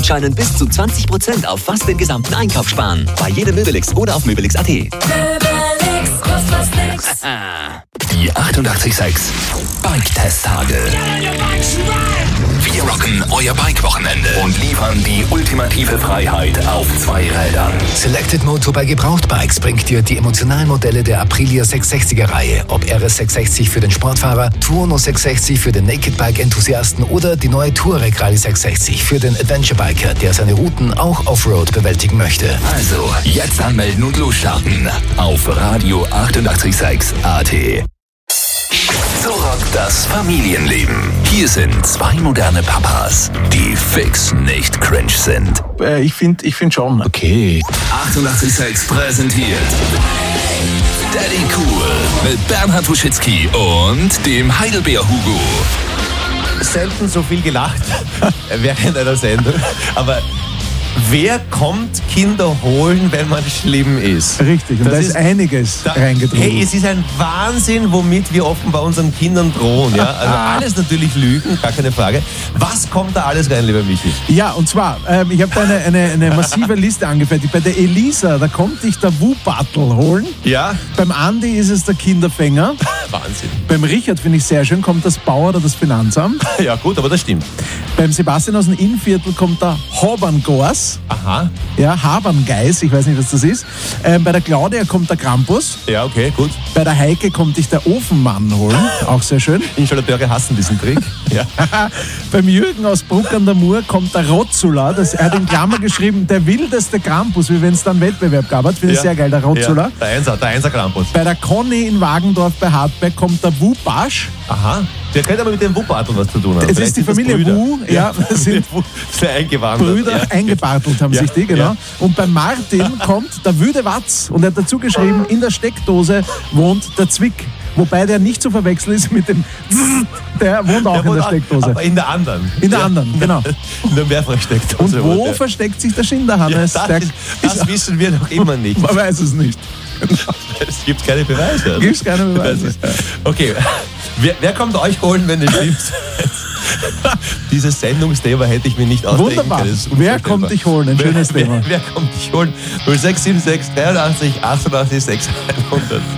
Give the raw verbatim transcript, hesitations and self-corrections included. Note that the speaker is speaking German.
Gutscheinen bis zu zwanzig Prozent auf fast den gesamten Einkauf sparen. Bei jedem Möbelix oder auf möbelix punkt at. Möbelix, kostet was nix. Die achtundachtzig Komma sechs Bike-Test-Tage. Wir rocken euer Bike-Wochenende und liefern die ultimative Freiheit auf zwei Rädern. Selected Motor bei Gebrauchtbikes bringt dir die emotionalen Modelle der Aprilia sechshundertsechziger-Reihe. Ob R S sechshundertsechzig für den Sportfahrer, Tuono sechshundertsechzig für den Naked Bike-Enthusiasten oder die neue Touareg Rallye sechshundertsechzig für den Adventure-Biker, der seine Routen auch Offroad bewältigen möchte. Also, jetzt anmelden und losstarten auf Radio achtundachtzig Komma sechs A T. So rockt das Familienleben. Hier sind zwei moderne Papas, die fix nicht cringe sind. Äh, ich finde ich find schon. Okay. achtundachtzig Komma sechs präsentiert Daddy Cool mit Bernhard Wuschitsky und dem Heidelbeer Hugo. Selten so viel gelacht während einer Sendung, aber wer kommt Kinder holen, wenn man schlimm ist? Richtig, und das da ist, ist einiges da, reingedrungen. Hey, es ist ein Wahnsinn, womit wir offenbar unseren Kindern drohen. Ja? Also alles natürlich Lügen, gar keine Frage. Was kommt da alles rein, lieber Michi? Ja, und zwar, ähm, ich habe da eine, eine, eine massive Liste angefertigt. Bei der Elisa, da kommt dich der Wuppertl holen. Ja. Beim Andi ist es der Kinderfänger. Wahnsinn. Beim Richard, finde ich sehr schön, kommt das Bauer oder das Finanzamt. Ja gut, aber das stimmt. Beim Sebastian aus dem Innviertel kommt der Haberngors. Aha. Ja, Haberngeiß, ich weiß nicht, was das ist. Ähm, bei der Claudia kommt der Krampus. Ja, okay, gut. Bei der Heike kommt dich der Ofenmann holen. Auch sehr schön. Installateure hassen diesen Trick. Ja. Beim Jürgen aus Bruck an der Mur kommt der Rotzula. Das, er hat in Klammer geschrieben, der wildeste Krampus, wie wenn es dann Wettbewerb gab. Finde ich ja sehr geil, der Rotzula. Ja, der Einser, der Einser Krampus. Bei der Conny in Wagendorf bei Hartberg kommt der Wupasch. Aha. Der könnte aber mit dem Wuppertl was zu tun haben. Es Vielleicht ist die Familie Wu, ja, das sind Brüder, ja. eingebartelt haben ja. sich die, genau. Ja. Und bei Martin kommt der Wüde Watz und er hat dazu geschrieben, in der Steckdose wohnt der Zwick. Wobei der nicht zu verwechseln ist mit dem der wohnt auch der in wohnt der Steckdose. Aber in der anderen. In der ja. anderen, genau. In der Mehrfachsteckdose. Und wo der. versteckt sich der Schinderhannes? Ja, das der, ist, das ist, wissen wir noch immer nicht. Man weiß es nicht. Es gibt keine Beweise. Es gibt keine Beweise. Okay, wer, wer kommt euch holen, wenn es stimmt? Dieses Sendungsthema hätte ich mir nicht ausdenken Wunderbar. können. Wer kommt dich holen? Ein wer, schönes Thema. Wer, wer kommt dich holen? null sechs sieben sechs dreiundachtzig achtundachtzig sechshundert.